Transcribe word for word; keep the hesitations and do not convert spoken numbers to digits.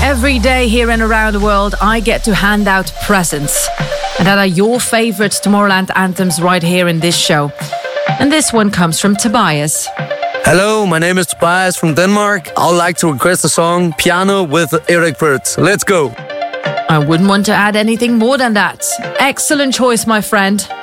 Every day here and around the world, I get to hand out presents. And that are your favorite Tomorrowland anthems right here in this show. And this one comes from Tobias. Hello, my name is Tobias from Denmark. I would like to request a song, Piano with Eric Burd's. Let's go. I wouldn't want to add anything more than that. Excellent choice, my friend.